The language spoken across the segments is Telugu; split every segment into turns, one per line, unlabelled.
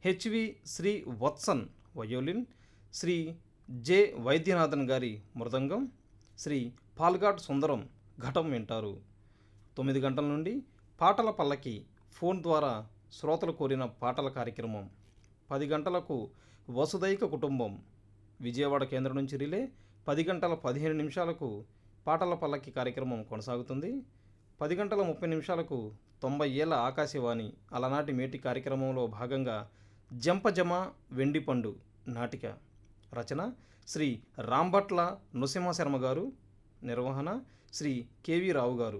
HV Shri వత్సన్ violin, Shri J Vaidyanathan గారి మృదంగం, శ్రీ పాల్ఘాట్ సుందరం ఘటం వింటారు. 9 గంటల నుండి పాటల పల్లకి ఫోన్ ద్వారా శ్రోతలు కోరిన పాటల కార్యక్రమం. 10 గంటలకు వసుదైక కుటుంబం విజయవాడ కేంద్రం నుంచి రిలే. 10 గంటల 15 నిమిషాలకు పాటల పల్లకి కార్యక్రమం కొనసాగుతుంది. 10 గంటల 30 నిమిషాలకు 90 ఏళ్ల ఆకాశవాణి అలనాటి మేటి కార్యక్రమంలో భాగంగా జంపజమ వెండిపండు నాటిక. రచన శ్రీ రాంభట్ల నృసింహశర్మ గారు. నిర్వహణ శ్రీ కెవి రావు గారు.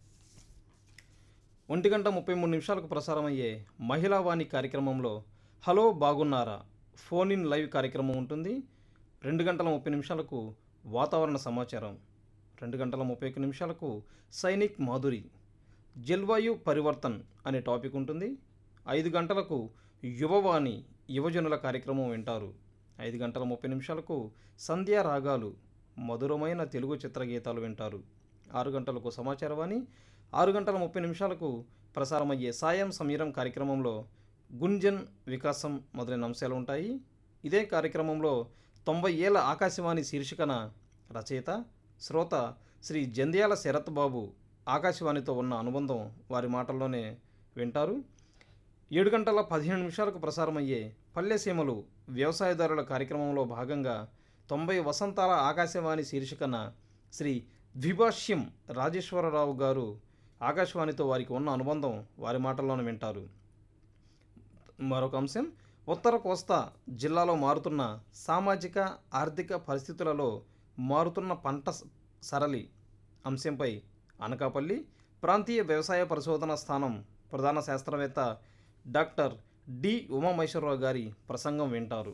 1 గంట 33 నిమిషాలకు ప్రసారమయ్యే మహిళావాణి కార్యక్రమంలో హలో బాగున్నారా ఫోన్ ఇన్ లైవ్ కార్యక్రమం ఉంటుంది. 2 గంటల 30 నిమిషాలకు వాతావరణ సమాచారం. 2 గంటల 31 నిమిషాలకు సైనిక్ మాధురి జల్వాయు పరివర్తన్ అనే టాపిక్ ఉంటుంది. 5 గంటలకు యువవాణి యువజనుల కార్యక్రమం వింటారు. 5 గంటల 30 నిమిషాలకు సంధ్యా రాగాలు మధురమైన తెలుగు చిత్రగీతాలు వింటారు. 6 గంటలకు సమాచారవాణి. 6 గంటల 30 నిమిషాలకు ప్రసారమయ్యే సాయం సమీరం కార్యక్రమంలో గుంజన్ వికాసం మొదలైన అంశాలు ఉంటాయి. ఇదే కార్యక్రమంలో 90 ఏళ్ల ఆకాశవాణి శీర్షికన రచయిత శ్రోత శ్రీ జంధ్యాల శరత్ బాబు ఆకాశవాణితో ఉన్న అనుబంధం వారి మాటల్లోనే వింటారు. 7 గంటల 15 నిమిషాలకు ప్రసారమయ్యే పల్లెసీమలు వ్యవసాయదారుల కార్యక్రమంలో భాగంగా 90 వసంతాల ఆకాశవాణి శీర్షికన శ్రీ ద్విభాష్యం రాజేశ్వరరావు గారు ఆకాశవాణితో వారికి ఉన్న అనుబంధం వారి మాటల్లోనే వింటారు. మరొక అంశం ఉత్తర కోస్తా జిల్లాలో మారుతున్న సామాజిక ఆర్థిక పరిస్థితులలో మారుతున్న పంట సరళి అంశంపై అనకాపల్లి ప్రాంతీయ వ్యవసాయ పరిశోధన స్థానం ప్రధాన శాస్త్రవేత్త డాక్టర్ డి ఉమామహేశ్వరరావు గారి ప్రసంగం వింటారు.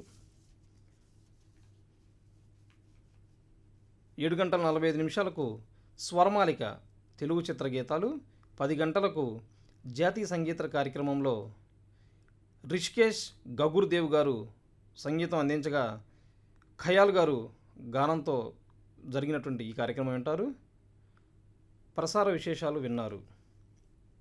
7 గంటల 45 నిమిషాలకు స్వరమాలిక తెలుగు చిత్రగీతాలు. 10 గంటలకు జాతీయ సంగీత కార్యక్రమంలో రిషికేష్ గగుర్దేవ్ గారు సంగీతం అందించగా ఖయాల్ గారు గానంతో జరిగినటువంటి ఈ కార్యక్రమం వింటారు. ప్రసార విశేషాలు విన్నారు.